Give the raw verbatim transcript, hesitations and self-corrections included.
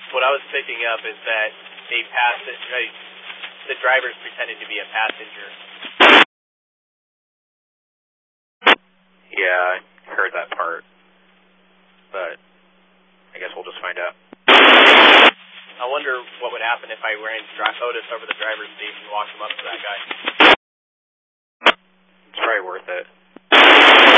what I was picking up is that a passenger, the driver's pretending to be a passenger. Yeah, I heard that part, but I guess we'll just find out. I wonder what would happen if I ran Otis over the driver's seat and walked him up to that guy. It's probably worth it.